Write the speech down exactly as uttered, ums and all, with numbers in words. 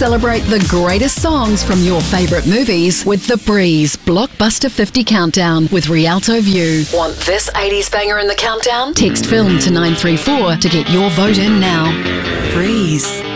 Celebrate the greatest songs from your favourite movies with The Breeze Blockbuster fifty Countdown with Rialto View. Want this eighties banger in the countdown? Text film to nine three four to get your vote in now. Breeze.